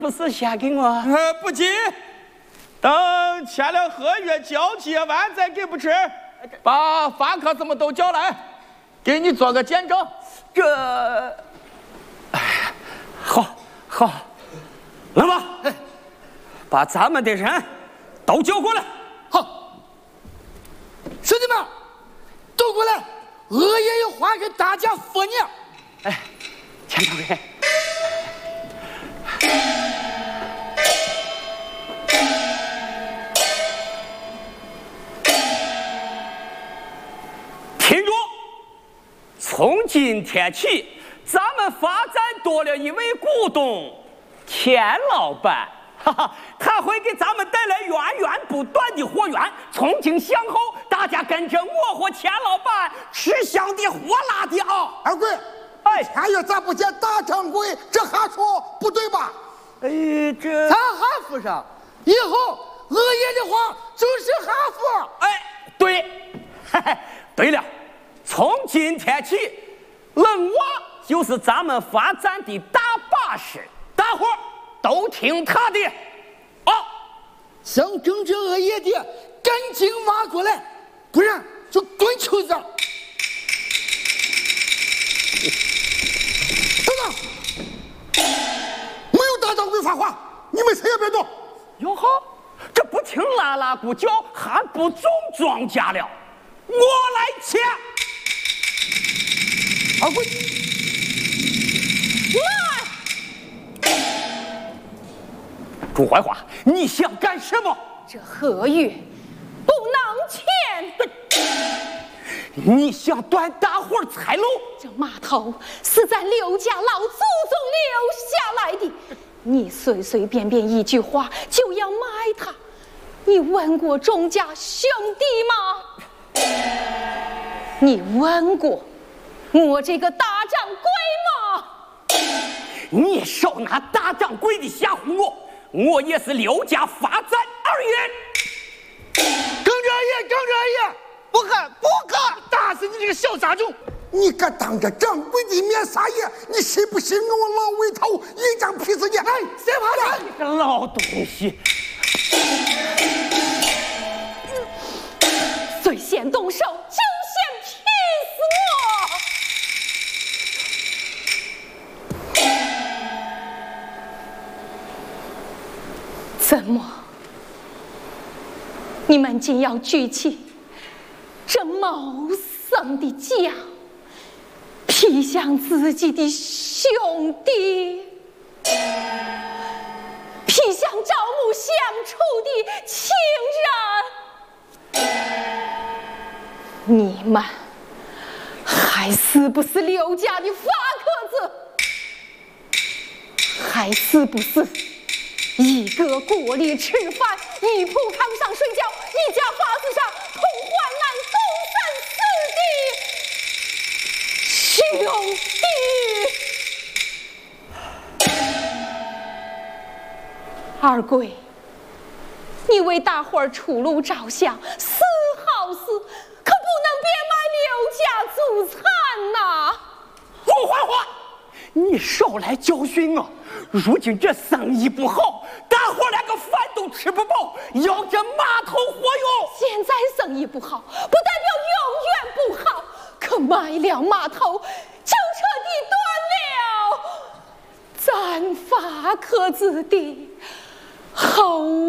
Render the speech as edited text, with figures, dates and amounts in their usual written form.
不是先给我？ 不急，等签了合约交接完再给不迟。把法科什么都叫来，给你做个见证。 这，好，来吧，把咱们的人都叫过来。 好，兄弟们，都过来，额爷有话跟大家说呢。 哎，钱掌柜。听着，从今天起，咱们发展多了一位股东，钱老板，哈哈，他会给咱们带来源源不断的货源。从今向后，大家跟着我和钱老板吃香的喝辣的啊！ 二贵， 哎， 签约咱不见大掌柜，这还说不对吧？ 这咱还附上，以后额爷的话就是还附。 哎，对，嘿嘿，对了。从今天起，冷娃就是咱们发展的大把式，大伙都听他的。啊， 想争这额爷的，赶紧挖过来，不然就滚球子。等等，没有大掌柜发话，你们谁也别动。 哟呵，这不听啦啦咕叫，还不种庄稼了？我来签。 二贵， 来！朱怀华，你想干什么？ 这合约不能签。 你想断大伙财路？ 这码头是咱刘家老祖宗留下来的，你随随便便一句话就要卖它，你问过钟家兄弟吗？你问过我这个大掌柜吗？ 你少拿大掌柜的吓唬我，我也是刘家发展二员。 耿二爷，耿二爷，不可，打死你这个小杂种！你敢当着掌柜的面撒野？你信不信我老魏头一掌劈死你？哎，谁怕他？ 你个老东西！ 最先动手就先劈死我！怎么，你们竟要举起这谋生的将，劈向自己的兄弟，劈向朝暮相处的亲人？你们还是不是刘家的法克子？还是不是一个锅里吃饭，一铺炕上睡觉，一家法子上同患难共三死的兄弟？二贵，你为大伙儿出路着想，是好事，可不能别卖刘家祖产呐！ 朱怀华，你少来教训我！如今这生意不好，大伙连个饭都吃不饱，要这码头活用。 现在生意不好，不代表永远不好。可卖了码头，就彻底断了咱法克子的后